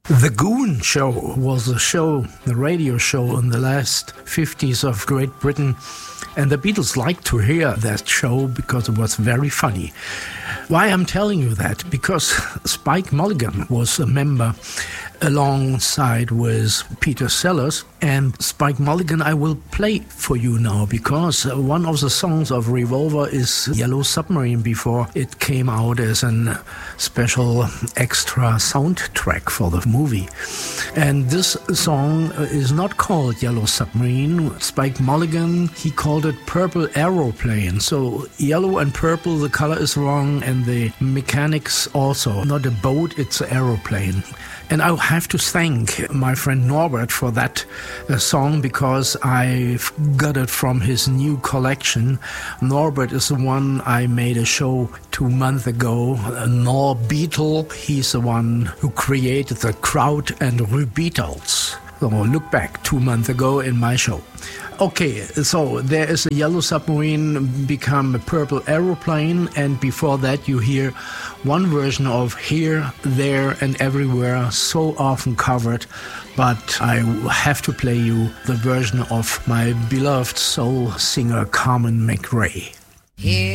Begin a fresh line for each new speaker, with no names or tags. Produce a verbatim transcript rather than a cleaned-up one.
The Goon Show was a show, the radio show in the last fifties of Great Britain, and the Beatles liked to hear that show because it was very funny. Why I'm telling you that? Because Spike Mulligan was a member alongside with Peter Sellers, and Spike Mulligan I will play for you now, because one of the songs of Revolver is Yellow Submarine before it came out as a special extra soundtrack for the movie. And this song is not called Yellow Submarine. Spike Mulligan, he called it Purple Aeroplane. So yellow and purple, the color is wrong, and the mechanics also. Not a boat, it's an aeroplane. And I have to thank my friend Norbert for that uh, song, because I've got it from his new collection. Norbert is the one I made a show two months ago. Uh, Nor Beatle, he's the one who created the Kraut and Rue Beatles. So look back two months ago in my show. Okay, so there is a Yellow Submarine become a Purple Aeroplane, and before that you hear one version of Here, There and Everywhere, so often covered, but I have to play you the version of my beloved soul singer Carmen McRae.
Here